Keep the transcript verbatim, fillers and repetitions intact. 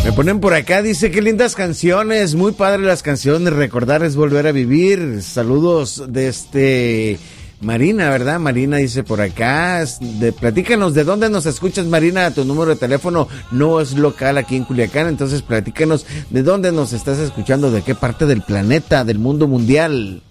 Me ponen por acá, dice, qué lindas canciones, muy padre las canciones, recordar es volver a vivir. Saludos de este Marina, ¿verdad? Marina dice por acá, de, platícanos de dónde nos escuchas, Marina. Tu número de teléfono no es local aquí en Culiacán, entonces platícanos de dónde nos estás escuchando, de qué parte del planeta, del mundo mundial.